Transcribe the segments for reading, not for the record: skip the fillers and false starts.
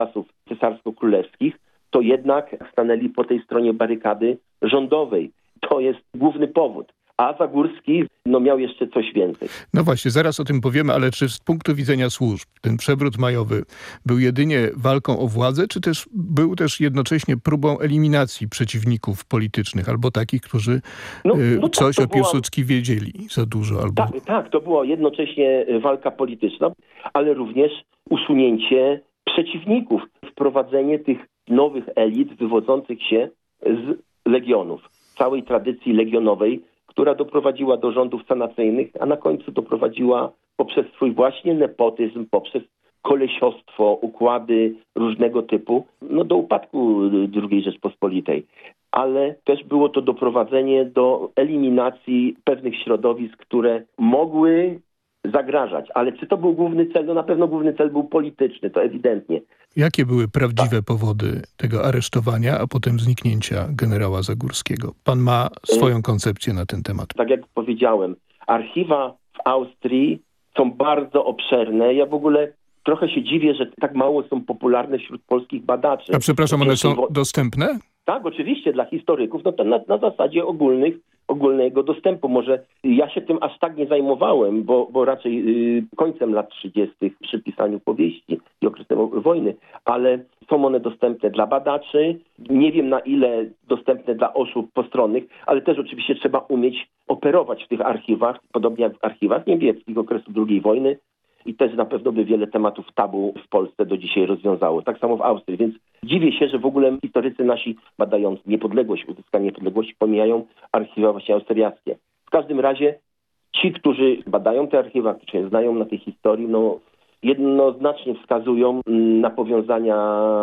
czasów cesarsko-królewskich, to jednak stanęli po tej stronie barykady rządowej. To jest główny powód. A Zagórski miał jeszcze coś więcej. No właśnie, zaraz o tym powiemy, ale czy z punktu widzenia służb ten przewrót majowy był jedynie walką o władzę, czy też był też jednocześnie próbą eliminacji przeciwników politycznych albo takich, którzy coś o Piłsudskim wiedzieli za dużo? Albo... Tak, to była jednocześnie walka polityczna, ale również usunięcie przeciwników, wprowadzenie tych nowych elit wywodzących się z legionów, całej tradycji legionowej, która doprowadziła do rządów sanacyjnych, a na końcu doprowadziła poprzez swój właśnie nepotyzm, poprzez kolesiostwo, układy różnego typu, do upadku II Rzeczpospolitej. Ale też było to doprowadzenie do eliminacji pewnych środowisk, które mogły zagrażać. Ale czy to był główny cel? No na pewno główny cel był polityczny, to ewidentnie. Jakie były prawdziwe powody tego aresztowania, a potem zniknięcia generała Zagórskiego? Pan ma swoją koncepcję na ten temat. Tak jak powiedziałem, archiwa w Austrii są bardzo obszerne. Ja w ogóle trochę się dziwię, że tak mało są popularne wśród polskich badaczy. A przepraszam, one są dostępne? Tak, oczywiście, dla historyków, to na zasadzie ogólnego dostępu. Może ja się tym aż tak nie zajmowałem, bo raczej końcem lat 30. przy pisaniu powieści i okresem wojny, ale są one dostępne dla badaczy. Nie wiem, na ile dostępne dla osób postronnych, ale też oczywiście trzeba umieć operować w tych archiwach, podobnie jak w archiwach niemieckich okresu II wojny. I też na pewno by wiele tematów tabu w Polsce do dzisiaj rozwiązało. Tak samo w Austrii, więc dziwię się, że w ogóle historycy nasi badając niepodległość, uzyskanie niepodległości pomijają archiwa właśnie austriackie. W każdym razie ci, którzy badają te archiwa, którzy się znają na tej historii, jednoznacznie wskazują na powiązania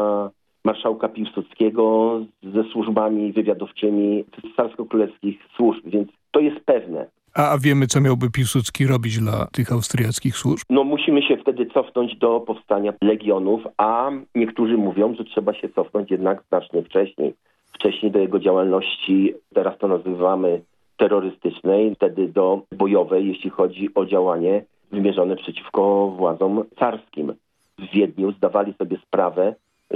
marszałka Piłsudskiego ze służbami wywiadowczymi cesarsko-królewskich służb, więc to jest pewne. A wiemy, co miałby Piłsudski robić dla tych austriackich służb? Musimy się wtedy cofnąć do powstania legionów, a niektórzy mówią, że trzeba się cofnąć jednak znacznie wcześniej. Wcześniej do jego działalności, teraz to nazywamy terrorystycznej, wtedy do bojowej, jeśli chodzi o działanie wymierzone przeciwko władzom carskim. W Wiedniu zdawali sobie sprawę,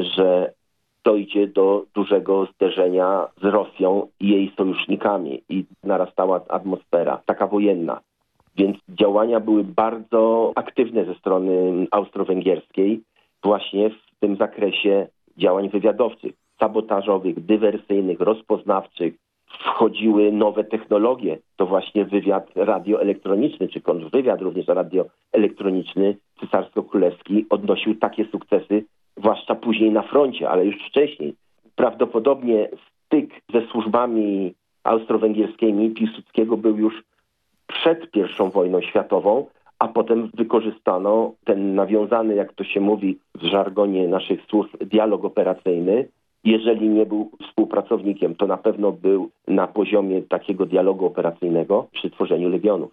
że dojdzie do dużego zderzenia z Rosją i jej sojusznikami i narastała atmosfera taka wojenna. Więc działania były bardzo aktywne ze strony austro-węgierskiej właśnie w tym zakresie działań wywiadowczych, sabotażowych, dywersyjnych, rozpoznawczych. Wchodziły nowe technologie. To właśnie wywiad radioelektroniczny, czy kontrwywiad również radioelektroniczny cesarsko-królewski odnosił takie sukcesy, zwłaszcza później na froncie, ale już wcześniej. Prawdopodobnie styk ze służbami austro-węgierskimi Piłsudskiego był już przed I wojną światową, a potem wykorzystano ten nawiązany, jak to się mówi w żargonie naszych służb, dialog operacyjny. Jeżeli nie był współpracownikiem, to na pewno był na poziomie takiego dialogu operacyjnego przy tworzeniu legionów.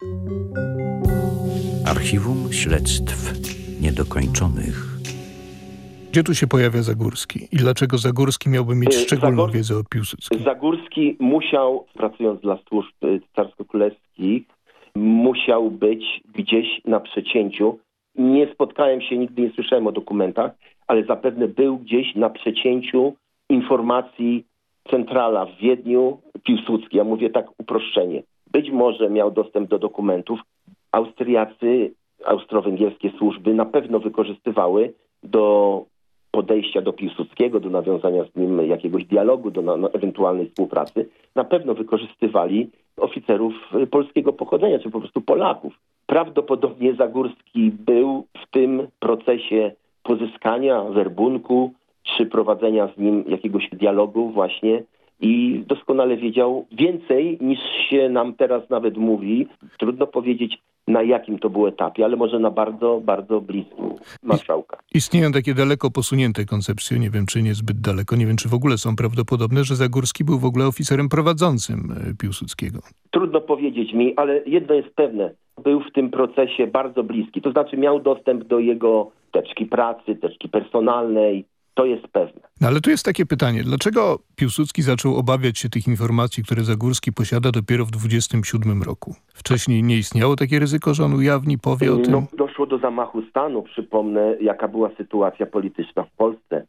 Archiwum Śledztw Niedokończonych. Gdzie tu się pojawia Zagórski? I dlaczego Zagórski miałby mieć szczególną wiedzę o Piłsudskim? Zagórski musiał, pracując dla służb cesarsko-królewskich, musiał być gdzieś na przecięciu. Nie spotkałem się, nigdy nie słyszałem o dokumentach, ale zapewne był gdzieś na przecięciu informacji centrala w Wiedniu, Piłsudski. Ja mówię tak uproszczenie. Być może miał dostęp do dokumentów. Austriacy, austro-węgierskie służby na pewno wykorzystywały do podejścia do Piłsudskiego, do nawiązania z nim jakiegoś dialogu, do ewentualnej współpracy, na pewno wykorzystywali oficerów polskiego pochodzenia, czy po prostu Polaków. Prawdopodobnie Zagórski był w tym procesie pozyskania werbunku, czy prowadzenia z nim jakiegoś dialogu właśnie i doskonale wiedział więcej niż się nam teraz nawet mówi. Trudno powiedzieć, na jakim to było etapie, ale może na bardzo, bardzo bliskim marszałka. Istnieją takie daleko posunięte koncepcje, nie wiem czy niezbyt daleko, nie wiem czy w ogóle są prawdopodobne, że Zagórski był w ogóle oficerem prowadzącym Piłsudskiego. Trudno powiedzieć mi, ale jedno jest pewne. Był w tym procesie bardzo bliski, to znaczy miał dostęp do jego teczki pracy, teczki personalnej. To jest pewne. No ale tu jest takie pytanie, dlaczego Piłsudski zaczął obawiać się tych informacji, które Zagórski posiada dopiero w 27 roku? Wcześniej nie istniało takie ryzyko, że on ujawni, powie o tym? Doszło do zamachu stanu. Przypomnę, jaka była sytuacja polityczna w Polsce.